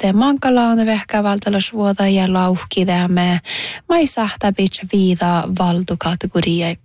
te mankalaana vehkävaltalusvuoda ja lauhkidämme mai sahta bitch viida valtukategoriai.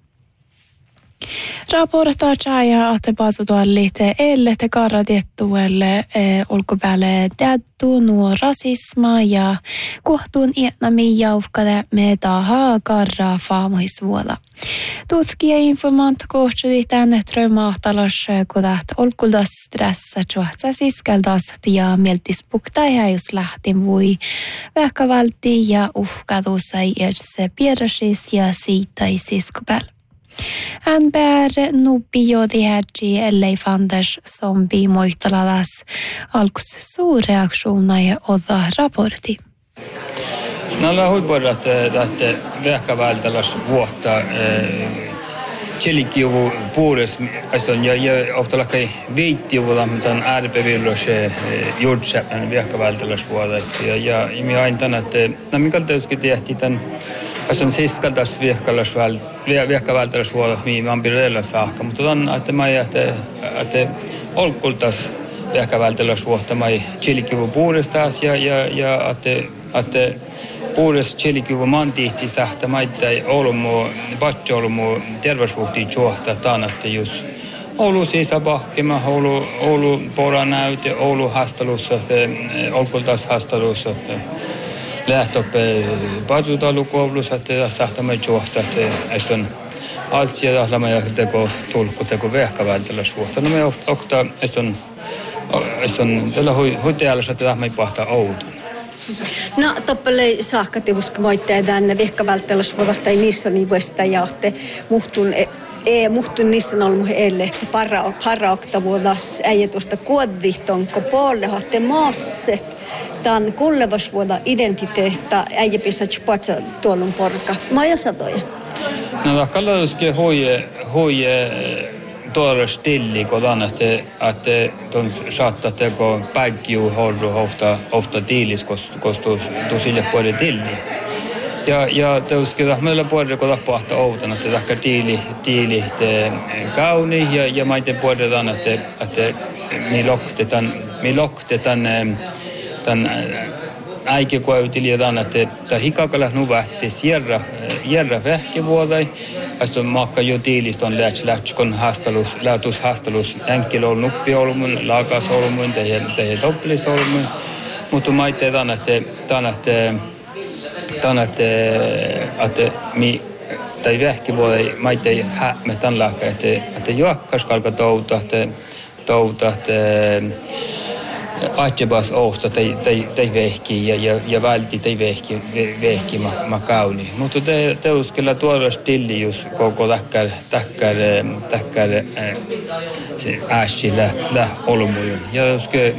Raportaa ja että pasutallite elle te karadiettuelle ulkopäälle teattu nuo rasisma ja kohtuun ietnami jaufkade me taha karra faamuisvuoda. Tutkija informant kohtui tänne traumaahtalos kudat olkuldas stressa tjohtsa siskeldas ja mieltispukta ja jos lähtin voi vähkävalti ja uhkadusai erse pierrasis ja siitai siskopel. Hän bär nubbi jo de härgi ellei fandes som moihtaladas alkus suur reaktiona ja odda raporti. Näillä huippuilla, että vähkävältäläs vuotta tjelikiuvu puures ja ohtalakai viittiuvulla, mitä on ääripävirros juurtsäppän vähkävältäläs vuotta. Ja minä aina tänne, että mikä teuskin tehtiin tämän on siskaltas vähkävältäläs vuotta, mihin on pirreillä saakka. Mutta on, että mä että olkultas vähkävältäläs vuotta, mä tjelikiuvu puures taas ja että puures tjelikiuvu mantihti sähtä maittai Oulumu, patsi Oulumu terveysvuhti juohtsa taanatte just Oulu sisäpahkema, Oulu poranäyte, Oulu hastalussa, olkultas hastalussa. Lähtöppe patsutalukoulussa, että sähtä mai juohtsa, että on altsia tahlama ja teko vähkävältäläs vuotta. No me okta, että on tällä huitealassa, että mai pahtaa Oulun. No, toppele saakka vuoska moittaa tänne vihkavälttäläs vuodesta ei niissä niin vuosta jahte muhtun niissä on ollut elle, että parra oktavuodas äijätuosta kuoddihtonko pollehatte maasset tämän kullevas vuoda identiteettä äijäpisats patsa tuolun porka. Maja satoja. No, kallaskin hoje tuolla stilli, kun on, että tuon saattaa teko päikkiu horru ofta tiilis, koska sille puolelle tilli. Ja teuskin meillä puolella, kun tapahtuu outana, että takka tiili kauni ja maiden puolella on, että me loktetaan tämän äikikoeutilijan, että hikakalas nu vähti sierra vähkivuodai. Sitten makka jo tiilistä on lähtskon lähtushastalus enkelol nuppiolmun, laakasolmun, tehe toppelisolmun. Mutta maitteet on, että mi tai vähkivuodai maitteet me tämän laaka, että juokkas kalka touta, Atsebas ousta tai vehki ja välti tai vehki ma kauni. Mutta te uskella tuolla stilli just koko takkar se ässi lä olmujun. Ja uske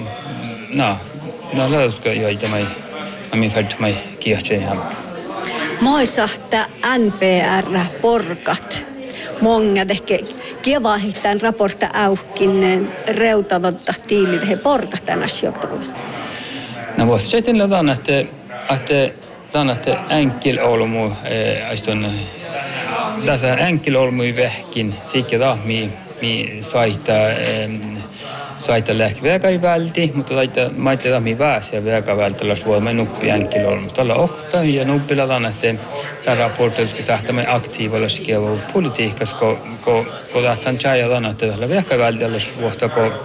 uske joita mai färd mai kiehtseen hamp. Moisahta NPR porkat. Många ehkä kevahittain raportta aukin reutavanta tiilit he porkatana sijoittavassa. No voisi sitten tämän, että enkel olmu, tässä enkel olmu vähkin, sikä mi saita lääkväkä välti, mutta maita mi väsiä väkä vältellä suomme nuppi enkel olmu. Tällä ohta ja nuppilla tämän, että tämä raportti olisi sähtämme aktiivilla skeva politiikassa, kun tähän tjäjätään, että tällä väkä vältellä suohta,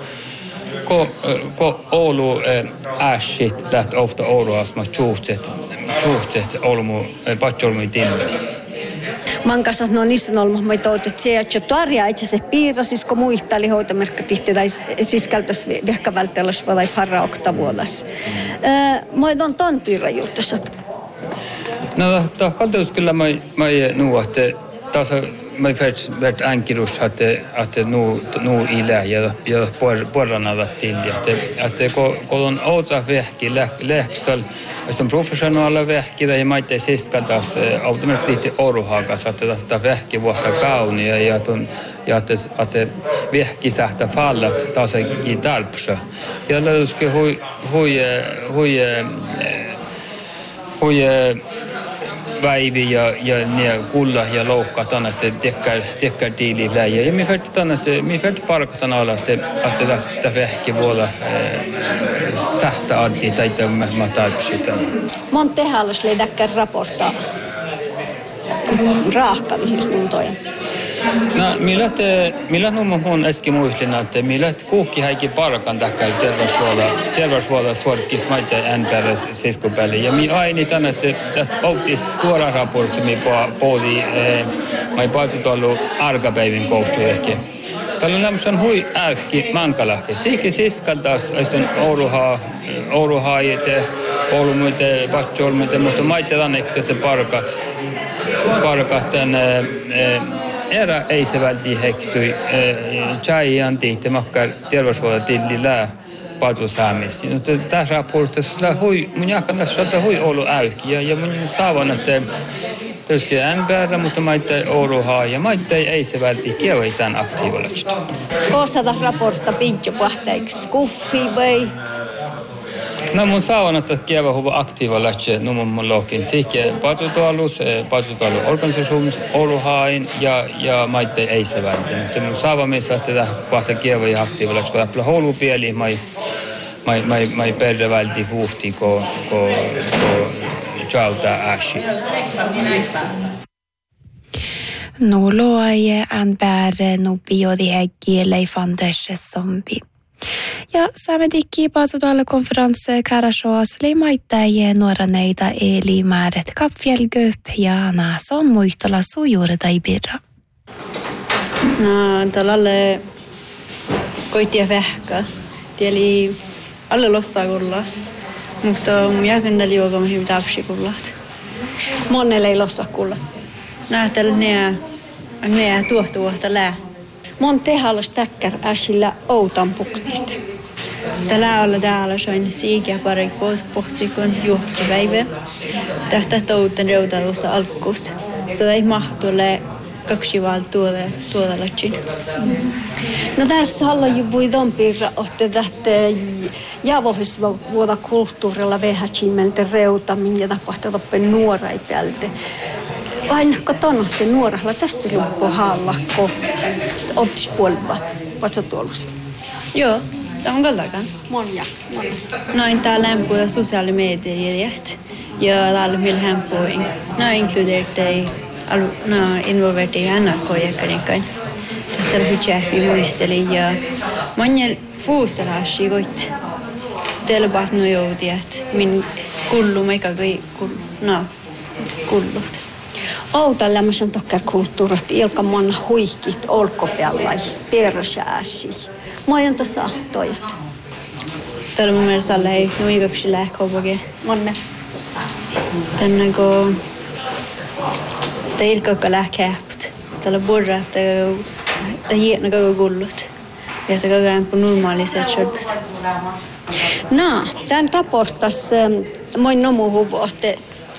kun Oulu ässit lähti ofta Ouluasma tjuhtset olmu, patsi olmu tilli. Mankassa no niissä on ollut toivottavasti se, että tarja itse asiassa piirrasis, kun muistali hoitomerkkatihti tai sisältäisi vähkävälttäläs vai parra oktavuodas. Mä on ton piirrajuuttussa. No, kaltaus kyllä mä nuu, että taas mä färt änkirus, että nuu ilä ja porrana tilli. Että kun on outa vähki lähkstal, jos on professionaala vähki, ja mä itse siskaltaas automerkkatihti oruhakas, että tämä vähki vuotta kaunia ja että vähki sähtä fallat taas ei tarpsa. Ja löyskin hui väivi ja ne kulla ja loukkaat on, että tekkär tiilillä. Ja minä färtän, että minä färtän parkatan alla, että lähtee vehki vuolla sähtä addi tai mä taipsita. Mon tehälläs leidäkkär raportaa raahkavihis mun tojen. No, millä mun äsken muistin, että millä kuukki häikin parkan takia terveyshuolella suorkis maita NPR seiskopäälle. Ja minä aini tänne, että outtis tuoda raportti, minä puoli, mä paitsut ollut arkapäivin koulutuudekki. Tällä on lämmöisen hui äykki mankalahke. Siikin siskaltaas, että Ouluhaa, Oulumuite, Vatjolmuite, mutta maita tänne, että parkat tänne. Era ei se välttämättä hektui. Tjäijän tiihti makkar terveyshuolella tillillä patrushäämissä. Tässä raportissa mun jakannassa saattaa hui ollut äykki. Ja mun saavan, että tietysti NPR, mutta maita Ouluhaa ja maita ei se välttämättä kievä tämän aktiivisesti. Osata raportta pidjopahteiksi. Kuffi vai? No mun saavan, että kievä huva aktiivisesti mun lokin. Sikke patrutualu organisations Ouluhain ja maita ei se välttämättä. Mutta mun saavan missä, että pahta kievä ja aktiivisesti. Kun tällä houlupieli, mai perre välttämättä huhti, kun tjauta äsi. No loaje NPR no biodihäggi leifandes zombi. Ja saamme tikki paasutualle konferensse Karashoas leimaittajia nuoraneita eli määret kappfjälgöp ja naasa on muistolla sujuuri tai birra. No tällalle koitia vähkä. Tieli alle lossaa kullat. Mutta mun jälkeen liuoga me hyvin tapsi kullat. Monelle ei lossa kullat. Näytellä ne tuohtuvuotta lää. Mon tehälläs täkkär äsillä outanpuktit. Tällä olla täällä soin siikiä pari pohtsikon juokkipäivä. Tähtä touten reutalussa alkuus. Se ei mahtulle kaksi tuolla lähtsin. No tässä haluan voi piirra, että tähtä javohis vuoda kulttuurilla vähätsimmeltä reutamin ja tapahtuu toppen nuorai päältä. Aina kun tonnotte nuoralla tästä luppu hallakko optispuolivat, vatsa tuolusi? Joo, tämä on kallakaan. Monia. Noin tää lämpöä sosiaalimediat ja täällä millä hämpuin. No inkludeertei involvertei NRK-jäkkärinkain. Tästä oli hytjääppi muisteli ja monia fuusarasi koit. Teillä baat no joudi, että min kullu meikä kullut. Outa lämmöisen tokkär kulttuurat ilka monna huikit olkopellai persäsi. Mä oon tuossa toijat. Täällä mun mielestä alla ei nuikaksi lähkopake. Monne. Tänne kun ilkakka lähkäpät. Täällä burra, että hieno koko kullut. Ja että koko ajan normaaliset shortit. No, tämän raportas moi nomu huvohte.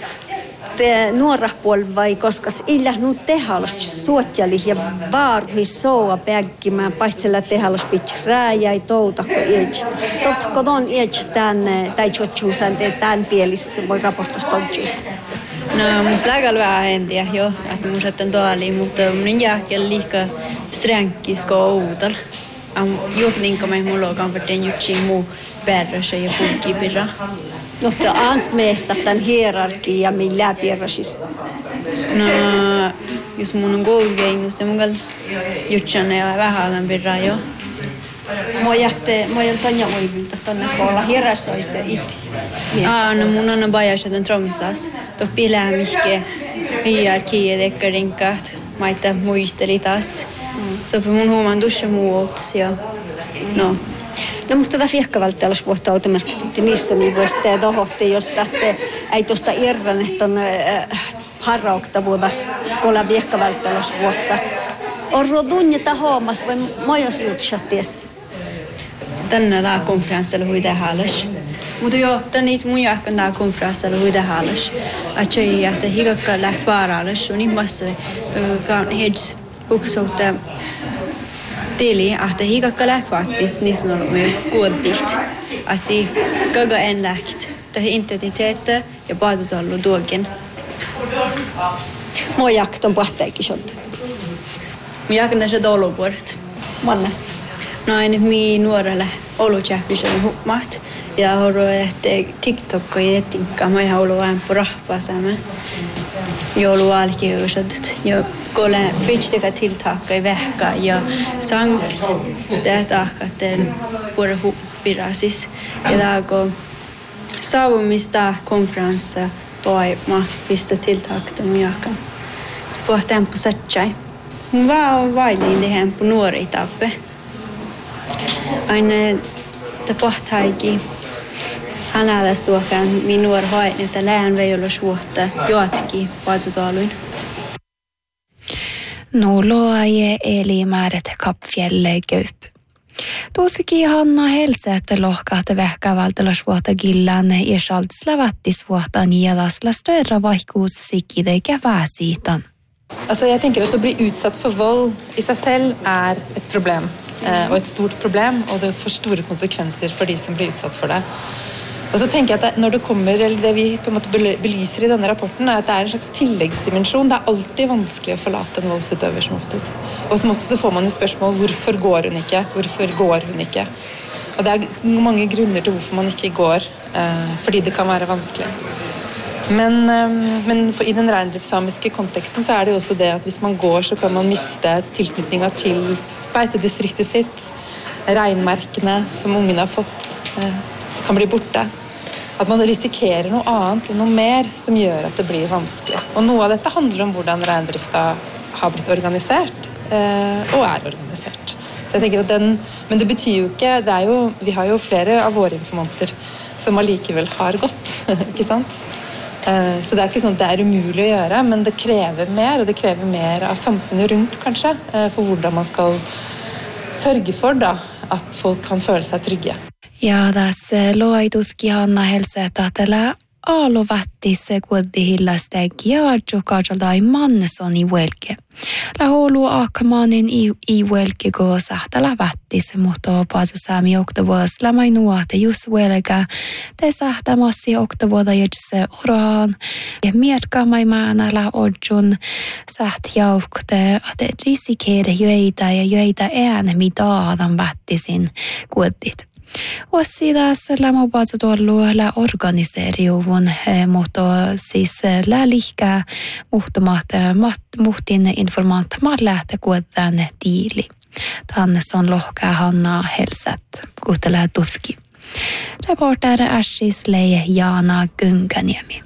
Nuora puolivai, koska illä nu tehalost suotjali ja vaaruhi soua päkkimään paitsella tehalost pitch rääjäi touta ko ietsit. Totko ton ietsit tänne tai chotjuusan te tän pielissä voi raportas tonju. No mun lägäl vähän entiä jo, että mun sätten tuoli, mutta mun jääkel liika stränkis ko outal. Jokninka me mulla on kamperten jutsi muu perrössä ja pulkipirra. Mutta ans mehtä tämän hierarkia millä pierrasis. No, jos mun on koulugeinus, mun kal jutsanne ja vähän pirra jo. Moi on tonja voivilta tonne koolla hierarsoiste iti. No mun on bajasetan tromsas. To piläämiske hierarkia dekkarinkat. Maita muisteli taas. Sopi mun huomaan dusha muuts ja no. No mutta tätä fiekkavaltteellas puhuttu automerkkitti niissä niin vuosittain tohotti, jos tähte ei tuosta irran, että on harraukta vuodas, kun ollaan fiekkavaltteellas vuotta. On rodunjeta hommas vai mojos jutsatties? Tänne tää konferenssilla hui tähälläs. Mutta joo, tänne mun jahkan tää konferenssilla hui tähälläs. Atsoi jahta hikakka läht vaarallas, on ihmassa, joka heds buksuutta tili, että hikakka lähvaattis, niin se on ollut meidän kuoddiht. Asi skaga en läht. Tähän identiteettä ja paatut ollut tuokin. Mua jakton pahteikin shottat. Mä jakan tässä olupuolet. Manne. Noin mi nuorelle olutjähkyisen hupmat. Ja haluan, että TikTok ja etinkaan. Mä ihan ollut vähän rahpaasamme. Joulu alkiuuset. Ja kun pitää tiltaakka ja vähkä. Ja sanks tehtäakatten puolella huppirasis. Ja tää kun saavumista konferenssa toima pistä tiltaakta mun jakan. Puhutaan på satsai. Mun vaan vailin tehdään på nuori tappe. Aina tapahtaikin. Hänellä tuokaan minun hain, että lään vei olla suhta jotkin vaatsutaluin. No loaje eli määret kapfjälle köyp. Tuossikin Hanna Helsätä lohkahta vähkävaltella suhta gillan ja saltslavatti suhta niedasla större vaihkuussikin eikä väsiitan. Alltså jag tänker att bli utsatt för våld i sig själv är ett problem. Och ett stort problem och det får stora konsekvenser för de som blir utsatt för det. Och så tänker jag att när det kommer, eller det vi på en måte belyser i denne rapporten är att det är en slags tilläggsdimension. Det är alltid vanskelig att förlata en våldsutøver som oftast. Och som oftast så får man ju spørsmål, varför går hon inte? Varför går hon inte? Och det är många grunder till varför man inte går, fordi det kan vara vanskligt. Men i den reindriftssamiske konteksten så är det också det att hvis man går så kan man miste tilknytningen till beitedistriktet sitt, reinmarkene som ungen har fått kan bli borte. Att man riskerar något annat och något mer som gör att det blir vanskligt. Och något av detta handlar om hur reindriften har blivit organiserat och är organiserat. Så jag tänker att men det betyder ju inte, det är ju, vi har ju flera av våra informanter som allikevel har gått, inte sant? Så det är inte sånt att det är umuligt att göra, men det kräver mer, och det kräver mer av samfunnet runt kanske, för hur man ska sörja för då, att folk kan känna sig trygga. Ja tässä loituskin Hanna Helsätä tällä alovattisse kuoddihillastegi ja adjokaajaltai mannesoni velke. Laholu akmanin i velke go sahtala vattisse, mutta paasusaami oktavuosla mai nuote just velkä te sahtamassi oktavuoda jetse oraan ja mierka mai maanala odjun saht jaukte ate risikeere jöitä ääne mitaadan vattisin kuoddit. Ossidas lämmo paatsutuollu lä organiseeriuvun, mutta siis lä lihkä muhtin informantmaan lähtä kuotaan tiili. Tannes on lohkaa Hanna Helsät, kuutelee tuski. Reporter Ashis Leije Jaana Gynkaniemi.